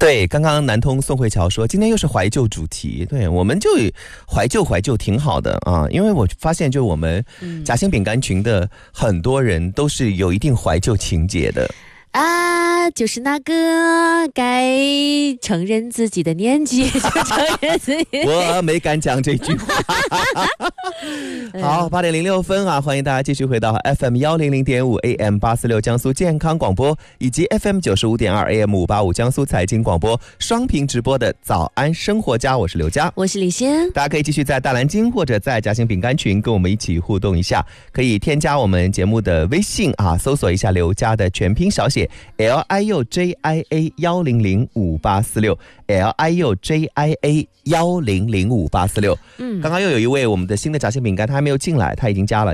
对，刚刚南通宋慧乔说今天又是怀旧主题，对，我们就怀旧挺好的啊，因为我发现就我们夹心饼干群的很多人都是有一定怀旧情节的啊，就是那个该承认自己的年纪就承认自己我没敢讲这句话好，8点06分啊，欢迎大家继续回到 FM 100.5 AM 846江苏健康广播以及 FM 95.2 AM 585江苏财经广播双屏直播的早安生活家，我是刘佳， 我是李仙。 大家可以继续在大蓝鲸或者在夹心饼干群跟我们一起互动一下，可以添加我们节目的微信啊，搜索一下刘佳的全拼小写LIUJIA100584 LIUJIA100584。刚刚又有一位我们的新的夹心饼干，他还没有进来，他已经加了